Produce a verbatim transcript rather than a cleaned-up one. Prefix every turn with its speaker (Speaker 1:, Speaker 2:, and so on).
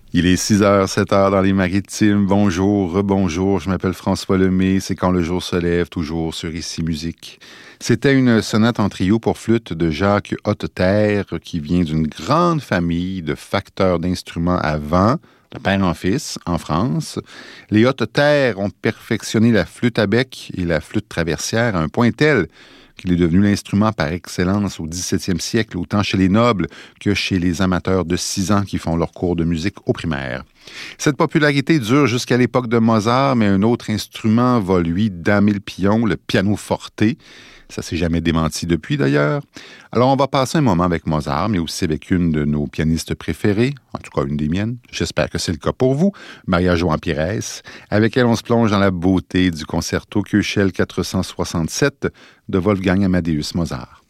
Speaker 1: Il est six heures, sept heures dans les Maritimes. Bonjour, rebonjour, je m'appelle François Lemay. C'est Quand le jour se lève, toujours sur Ici Musique. C'était une sonate en trio pour flûte de Jacques Hotteterre qui vient d'une grande famille de facteurs d'instruments à vent, de père en fils, en France. Les Hotteterre ont perfectionné la flûte à bec et la flûte traversière à un point tel qu'il est devenu l'instrument par excellence au dix-septième siècle, autant chez les nobles que chez les amateurs de six ans qui font leur cours de musique au primaire. Cette popularité dure jusqu'à l'époque de Mozart, mais un autre instrument va lui damer le pion, le pianoforte. Ça s'est jamais démenti depuis d'ailleurs. Alors on va passer un moment avec Mozart, mais aussi avec une de nos pianistes préférées, en tout cas une des miennes. J'espère que c'est le cas pour vous, Maria-Joan Pires, avec elle on se plonge dans la beauté du concerto Köchel quatre cent soixante-sept de Wolfgang Amadeus Mozart.